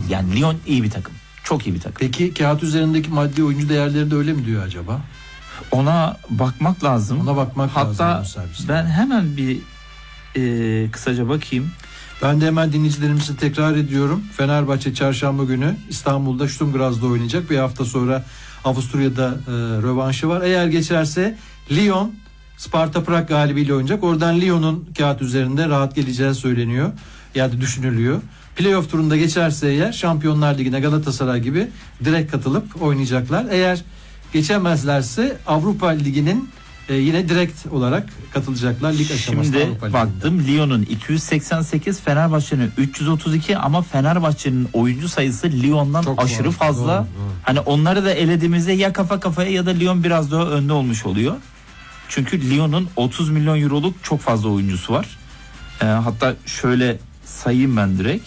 Yani Lyon iyi bir takım. Çok iyi bir takım. Peki kağıt üzerindeki maddi oyuncu değerleri de öyle mi diyor acaba? Ona bakmak lazım. Ona bakmak Hatta lazım. Hatta ben hemen bir kısaca bakayım. Ben de hemen dinleyicilerimizi tekrar ediyorum. Fenerbahçe çarşamba günü İstanbul'da Sturm Graz'da oynayacak. Bir hafta sonra Avusturya'da rövanşı var. Eğer geçerse Lyon Sparta Prag galibiyle oynayacak. Oradan Lyon'un kağıt üzerinde rahat geleceği söyleniyor. Ya da düşünülüyor. Playoff turunda geçerse eğer Şampiyonlar Ligi'ne Galatasaray gibi direkt katılıp oynayacaklar. Eğer geçemezlerse Avrupa Ligi'nin yine direkt olarak katılacaklar lig aşamasında. Şimdi baktım Lyon'un 288, Fenerbahçe'nin 332 ama Fenerbahçe'nin oyuncu sayısı Lyon'dan çok aşırı fazla. Doğru. Hani onları da elediğimizde ya kafa kafaya ya da Lyon biraz daha önde olmuş oluyor. Çünkü Lyon'un 30 milyon euroluk çok fazla oyuncusu var. Hatta şöyle sayayım ben direkt.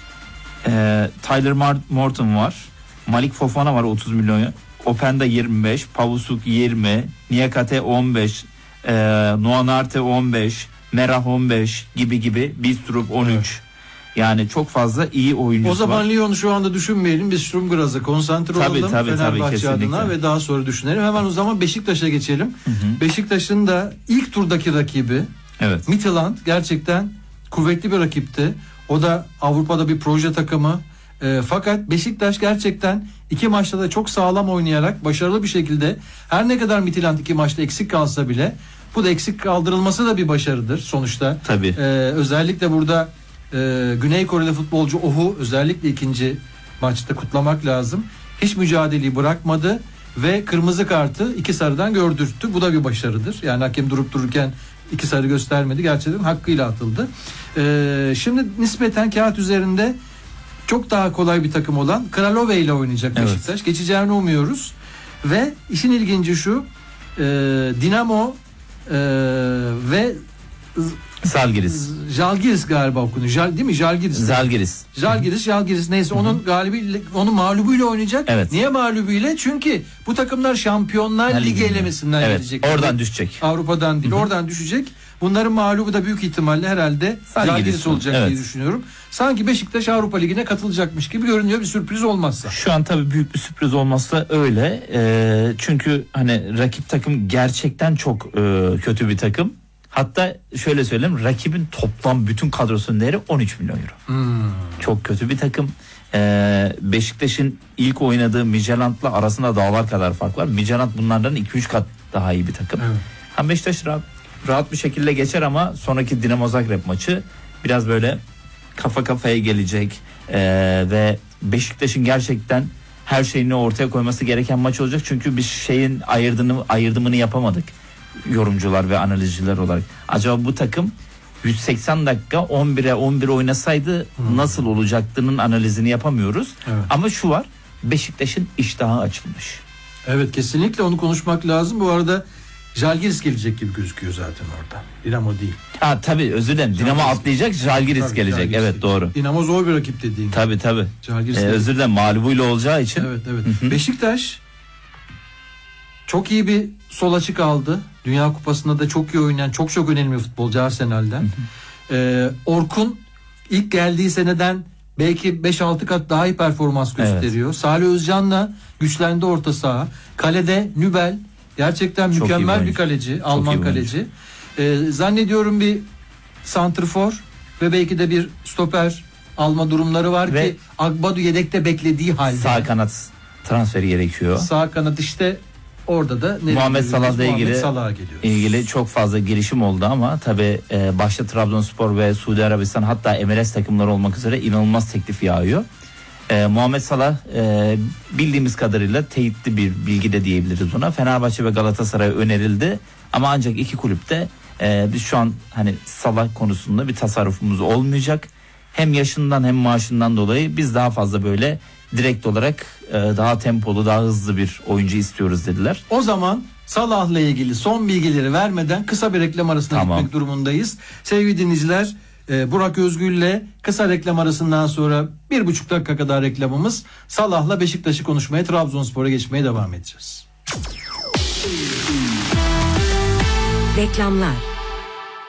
Tyler Morton var. Malik Fofana var 30 milyon. Openda 25, Pavusuk 20, Niakate 15, Nuanarte 15, Merah 15 gibi Bistrup 13. Evet. Yani çok fazla iyi oyuncusu var. O zaman var. Lyon'u şu anda düşünmeyelim. Biz Sturm Graz'a konsantre olalım. Fenerbahçe adına ve daha sonra düşünelim. Hemen o zaman Beşiktaş'a geçelim. Beşiktaş'ın da ilk turdaki rakibi Midtjylland gerçekten kuvvetli bir rakipti. O da Avrupa'da bir proje takımı. Fakat Beşiktaş gerçekten 2 maçta da çok sağlam oynayarak başarılı bir şekilde, her ne kadar Midtjylland 2 maçta eksik kalsa bile, bu da eksik kaldırılması da bir başarıdır sonuçta. Tabii. Özellikle burada Güney Koreli futbolcu Oh'u özellikle ikinci maçta kutlamak lazım. Hiç mücadeleyi bırakmadı ve kırmızı kartı 2 sarıdan gördürttü. Bu da bir başarıdır. Yani hakem durup dururken 2 sarı göstermedi. Gerçekten hakkıyla atıldı. Şimdi nispeten kağıt üzerinde çok daha kolay bir takım olan Kralove ile oynayacak Beşiktaş. Evet. Geçeceğini umuyoruz. Ve işin ilginci şu, Dinamo ve Žalgiris galiba okunuyor. Değil mi? Žalgiris neyse. Hı-hı. Onun mağlubuyla oynayacak. Evet. Niye mağlubuyla? Çünkü bu takımlar Şampiyonlar Ligi elemesinden gelecek. Oradan düşecek. Avrupa'dan değil, oradan düşecek. Bunların mağlubu da büyük ihtimalle herhalde Žalgiris olacak diye düşünüyorum. Sanki Beşiktaş Avrupa Ligi'ne katılacakmış gibi görünüyor, bir sürpriz olmazsa. Şu an tabii büyük bir sürpriz olmazsa öyle. Çünkü hani rakip takım gerçekten çok kötü bir takım. Hatta şöyle söyleyeyim, rakibin toplam bütün kadrosunun değeri 13 milyon euro. Çok kötü bir takım. Beşiktaş'ın ilk oynadığı Midtjylland'la arasında dağlar kadar fark var. Midtjylland bunlardan 2-3 kat daha iyi bir takım. Evet. Beşiktaş rahat bir şekilde geçer ama sonraki Dinamo Zagreb maçı biraz böyle kafa kafaya gelecek ve Beşiktaş'ın gerçekten her şeyini ortaya koyması gereken maç olacak. Çünkü biz şeyin ayırdımını yapamadık, yorumcular ve analizciler olarak. Acaba bu takım 180 dakika 11'e 11 oynasaydı nasıl olacaktının analizini yapamıyoruz. Evet. Ama şu var, Beşiktaş'ın iştahı açılmış. Evet, kesinlikle onu konuşmak lazım. Bu arada Žalgiris gelecek gibi gözüküyor zaten orada. Dinamo değil. Tabii, özür dilerim. Dinamo atlayacak, Žalgiris gelecek. Evet, gelecek. Doğru. Dinamo zor bir rakip dediğin. Tabii. Özür dilerim, mağlubuyla olacağı için. Evet. Hı-hı. Beşiktaş çok iyi bir sol açık aldı. Dünya Kupası'nda da çok iyi oynayan, çok önemli bir futbolcu Arsenal'den. Orkun ilk geldiği seneden belki 5-6 kat daha iyi performans gösteriyor. Evet. Salih Özcan'la güçlendi orta saha. Kalede Nübel gerçekten çok mükemmel bir kaleci, çok Alman kaleci. Zannediyorum bir santrfor ve belki de bir stoper alma durumları var ve ki Agbadu yedekte beklediği halde. Sağ kanat transferi gerekiyor. Sağ kanat işte. Orada da Muhammed Salah'la ilgili çok fazla girişim oldu ama tabii başta Trabzonspor ve Suudi Arabistan, hatta MLS takımları olmak üzere inanılmaz teklif yağıyor. Muhammed Salah bildiğimiz kadarıyla teyitli bir bilgi de diyebiliriz buna. Fenerbahçe ve Galatasaray'a önerildi ama ancak iki kulüpte biz şu an hani Salah konusunda bir tasarrufumuz olmayacak. Hem yaşından hem maaşından dolayı biz daha fazla böyle direkt olarak daha tempolu, daha hızlı bir oyuncu istiyoruz dediler. O zaman Salah'la ilgili son bilgileri vermeden kısa bir reklam arasına gitmek durumundayız. Sevgili dinleyiciler, Burak Özgül'le kısa reklam arasından sonra 1,5 dakika kadar reklamımız. Salah'la Beşiktaş'ı konuşmaya, Trabzonspor'a geçmeye devam edeceğiz. Reklamlar.